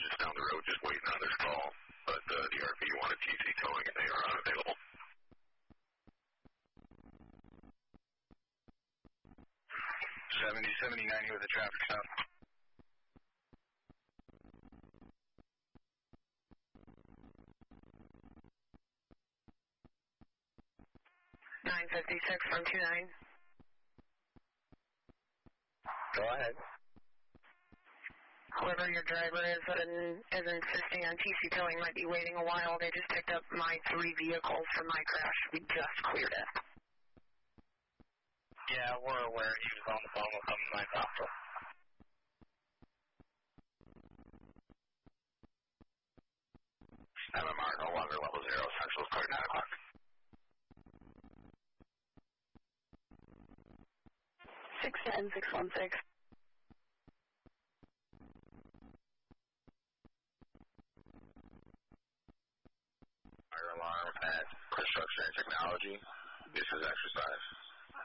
just down the road, just waiting on this call. But the RV wanted TC towing, and they are unavailable. 70-90 with the traffic stop. $956 from 29. Go ahead. Whoever your driver is that is insisting on TC towing might be waiting a while. They just picked up my 3 vehicles from my crash. We just cleared it. Yeah, we're aware he was on the phone with them, and I talked to him. 7MR, no longer level 0, Central, clear 9 o'clock. 69616. Fire alarm at Construction and Technology. This is exercise.